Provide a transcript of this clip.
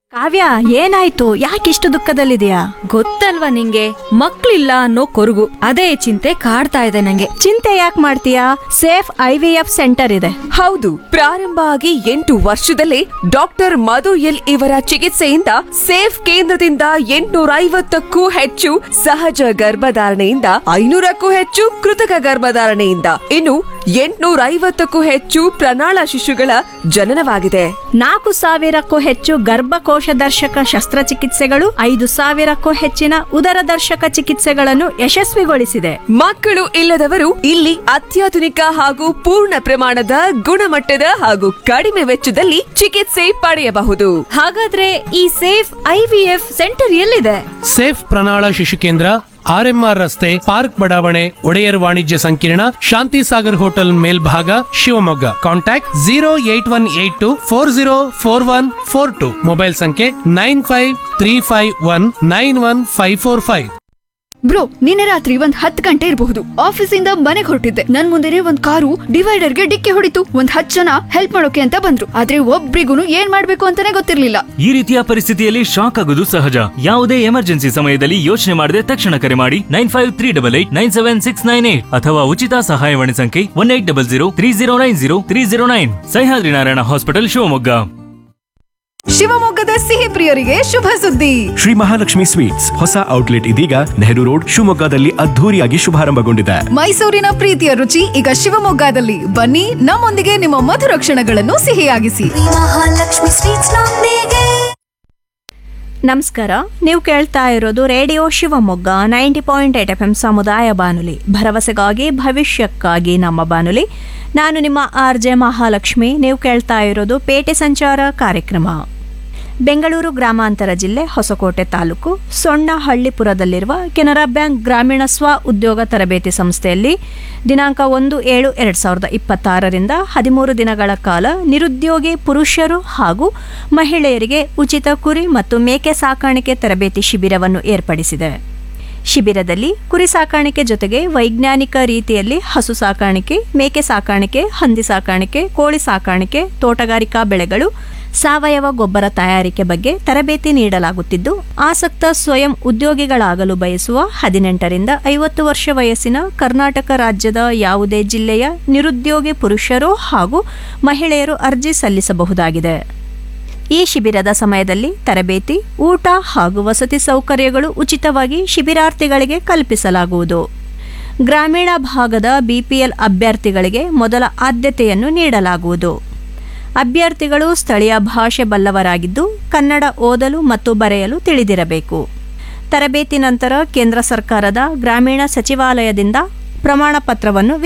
ಕಾವ್ಯ, ಏನಾಯ್ತು? ಯಾಕಿಷ್ಟು ದುಃಖದಲ್ಲಿದೆಯಾ? ಗೊತ್ತಲ್ವಾ ನಿಂಗೆ, ಮಕ್ಳಿಲ್ಲ ಅನ್ನೋ ಕೊರಗು. ಅದೇ ಚಿಂತೆ ಕಾಡ್ತಾ ಇದೆ ನಂಗೆ. ಚಿಂತೆ ಯಾಕೆ ಮಾಡ್ತೀಯಾ? ಸೇಫ್ IVF ಸೆಂಟರ್ ಇದೆ. ಹೌದು, ಪ್ರಾರಂಭ ಆಗಿ 8 ವರ್ಷದಲ್ಲೇ ಡಾಕ್ಟರ್ ಮಧು ಎಲ್ ಇವರ ಚಿಕಿತ್ಸೆಯಿಂದ ಸೇಫ್ ಕೇಂದ್ರದಿಂದ 850ಕ್ಕೂ ಹೆಚ್ಚು ಸಹಜ ಗರ್ಭಧಾರಣೆಯಿಂದ 500ಕ್ಕೂ ಹೆಚ್ಚು ಕೃತಕ ಗರ್ಭಧಾರಣೆಯಿಂದ ಇನ್ನು 850ಕ್ಕೂ ಹೆಚ್ಚು ಪ್ರಣಾಳ ಶಿಶುಗಳ ಜನನವಾಗಿದೆ. 4,000ಕ್ಕೂ ಹೆಚ್ಚು ಗರ್ಭಕೋಶ ದರ್ಶಕ ಶಸ್ತ್ರಚಿಕಿತ್ಸೆಗಳು, 5,000ಕ್ಕೂ ಹೆಚ್ಚಿನ ಉದರ ದರ್ಶಕ ಚಿಕಿತ್ಸೆಗಳನ್ನು ಯಶಸ್ವಿಗೊಳಿಸಿದೆ. ಮಕ್ಕಳು ಇಲ್ಲದವರು ಇಲ್ಲಿ ಅತ್ಯಾಧುನಿಕ ಹಾಗೂ ಪೂರ್ಣ ಪ್ರಮಾಣದ ಗುಣಮಟ್ಟದ ಹಾಗೂ ಕಡಿಮೆ ವೆಚ್ಚದಲ್ಲಿ ಚಿಕಿತ್ಸೆ ಪಡೆಯಬಹುದು. ಹಾಗಾದ್ರೆ ಈ ಸೇಫ್ IVF ಸೆಂಟರ್ ಎಲ್ಲಿದೆ? ಸೇಫ್ ಪ್ರಣಾಳ ಶಿಶು ಕೇಂದ್ರ, RMR ರಸ್ತೆ, ಪಾರ್ಕ್ ಬಡಾವಣೆ, ಒಡೆಯರ್ ವಾಣಿಜ್ಯ ಸಂಕೀರ್ಣ, ಶಾಂತಿ ಸಾಗರ್ ಹೋಟೆಲ್ ಮೇಲ್ಭಾಗ, ಶಿವಮೊಗ್ಗ. ಕಾಂಟ್ಯಾಕ್ಟ್ 08184044142. ಮೊಬೈಲ್ ಸಂಖ್ಯೆ 9535191545. ಬ್ರೋ, ನಿನ್ನೆ ರಾತ್ರಿ 10 ಗಂಟೆ ಇರಬಹುದು. ಆಫೀಸಿಂದ ಮನೆಗೆ ಹೊರಟಿದ್ದೆ. ನನ್ ಮುಂದೆನೆ ಒಂದ್ ಕಾರು ಡಿವೈಡರ್ಗೆ ಡಿಕ್ಕಿ ಹೊಡಿತು. 10 ಜನ ಹೆಲ್ಪ್ ಮಾಡೋಕೆ ಅಂತ ಬಂದ್ರು, ಆದ್ರೆ ಒಬ್ರಿಗೂ ಏನ್ ಮಾಡ್ಬೇಕು ಅಂತಾನೆ ಗೊತ್ತಿರ್ಲಿಲ್ಲ. ಈ ರೀತಿಯ ಪರಿಸ್ಥಿತಿಯಲ್ಲಿ ಶಾಕ್ ಆಗೋದು ಸಹಜ. ಯಾವುದೇ ಎಮರ್ಜೆನ್ಸಿ ಸಮಯದಲ್ಲಿ ಯೋಚನೆ ಮಾಡದೆ ತಕ್ಷಣ ಕರೆ ಮಾಡಿ 9538897698 ಅಥವಾ ಉಚಿತ ಸಹಾಯವಾಣಿ ಸಂಖ್ಯೆ 180030903009. ಸಹ್ಯಾದ್ರಿ ನಾರಾಯಣ ಹಾಸ್ಪಿಟಲ್, ಶಿವಮೊಗ್ಗ. ಶಿವಮೊಗ್ಗದ ಸಿಹಿ ಪ್ರಿಯರಿಗೆ ಶುಭ ಸುದ್ದಿ. ಶ್ರೀ ಮಹಾಲಕ್ಷ್ಮಿ ಸ್ವೀಟ್ಸ್ ಹೊಸ ಔಟ್ಲೆಟ್ ಇದೀಗ ನೆಹರು ರೋಡ್, ಶಿವಮೊಗ್ಗದಲ್ಲಿ ಅದ್ಧೂರಿಯಾಗಿ ಶುಭಾರಂಭಗೊಂಡಿದೆ. ಮೈಸೂರಿನ ಪ್ರೀತಿಯ ರುಚಿ ಈಗ ಶಿವಮೊಗ್ಗದಲ್ಲಿ. ಬನ್ನಿ, ನಮ್ಮೊಂದಿಗೆ ನಿಮ್ಮ ಮಧುರ ಕ್ಷಣಗಳನ್ನು ಸಿಹಿಯಾಗಿಸಿ. ನಮಸ್ಕಾರ, ನೀವು ಕೇಳ್ತಾ ಇರೋದು ರೇಡಿಯೋ ಶಿವಮೊಗ್ಗ 90.8 FM ಸಮುದಾಯ ಬಾನುಲಿ. ಭರವಸೆಗಾಗಿ ಭವಿಷ್ಯಕ್ಕಾಗಿ ನಮ್ಮ ಬಾನುಲಿ. ನಾನು ನಿಮ್ಮ RJ ಮಹಾಲಕ್ಷ್ಮಿ. ನೀವು ಕೇಳ್ತಾ ಇರೋದು ಪೇಟೆ ಸಂಚಾರ ಕಾರ್ಯಕ್ರಮ. ಬೆಂಗಳೂರು ಗ್ರಾಮಾಂತರ ಜಿಲ್ಲೆ ಹೊಸಕೋಟೆ ತಾಲೂಕು ಸೊಣ್ಣಹಳ್ಳಿಪುರದಲ್ಲಿರುವ ಕೆನರಾ ಬ್ಯಾಂಕ್ ಗ್ರಾಮೀಣ ಸ್ವ ಉದ್ಯೋಗ ತರಬೇತಿ ಸಂಸ್ಥೆಯಲ್ಲಿ ದಿನಾಂಕ 1/7/2026ರಿಂದ 13 ದಿನಗಳ ಕಾಲ ನಿರುದ್ಯೋಗಿ ಪುರುಷರು ಹಾಗೂ ಮಹಿಳೆಯರಿಗೆ ಉಚಿತ ಕುರಿ ಮತ್ತು ಮೇಕೆ ಸಾಕಾಣಿಕೆ ತರಬೇತಿ ಶಿಬಿರವನ್ನು ಏರ್ಪಡಿಸಿದೆ. ಶಿಬಿರದಲ್ಲಿ ಕುರಿ ಸಾಕಾಣಿಕೆ ಜೊತೆಗೆ ವೈಜ್ಞಾನಿಕ ರೀತಿಯಲ್ಲಿ ಹಸು ಸಾಕಾಣಿಕೆ, ಮೇಕೆ ಸಾಕಾಣಿಕೆ, ಹಂದಿ ಸಾಕಾಣಿಕೆ, ಕೋಳಿ ಸಾಕಾಣಿಕೆ, ತೋಟಗಾರಿಕಾ ಬೆಳೆಗಳು, ಸಾವಯವ ಗೊಬ್ಬರ ತಯಾರಿಕೆ ಬಗ್ಗೆ ತರಬೇತಿ ನೀಡಲಾಗುತ್ತಿದ್ದು, ಆಸಕ್ತ ಸ್ವಯಂ ಉದ್ಯೋಗಿಗಳಾಗಲು ಬಯಸುವ 18ರಿಂದ 50 ವರ್ಷ ವಯಸ್ಸಿನ ಕರ್ನಾಟಕ ರಾಜ್ಯದ ಯಾವುದೇ ಜಿಲ್ಲೆಯ ನಿರುದ್ಯೋಗಿ ಪುರುಷರು ಹಾಗೂ ಮಹಿಳೆಯರು ಅರ್ಜಿ ಸಲ್ಲಿಸಬಹುದಾಗಿದೆ. ಈ ಶಿಬಿರದ ಸಮಯದಲ್ಲಿ ತರಬೇತಿ, ಊಟ ಹಾಗೂ ವಸತಿ ಸೌಕರ್ಯಗಳು ಉಚಿತವಾಗಿ ಶಿಬಿರಾರ್ಥಿಗಳಿಗೆ ಕಲ್ಪಿಸಲಾಗುವುದು. ಗ್ರಾಮೀಣ ಭಾಗದ BPL ಅಭ್ಯರ್ಥಿಗಳಿಗೆ ಮೊದಲ ಆದ್ಯತೆಯನ್ನು ನೀಡಲಾಗುವುದು. ಅಭ್ಯರ್ಥಿಗಳು ಸ್ಥಳೀಯ ಭಾಷೆ ಬಲ್ಲವರಾಗಿದ್ದು ಕನ್ನಡ ಓದಲು ಮತ್ತು ಬರೆಯಲು ತಿಳಿದಿರಬೇಕು. ತರಬೇತಿ ನಂತರ ಕೇಂದ್ರ ಸರ್ಕಾರದ ಗ್ರಾಮೀಣ ಸಚಿವಾಲಯದಿಂದ ಪ್ರಮಾಣ ಪತ್ರವನ್ನು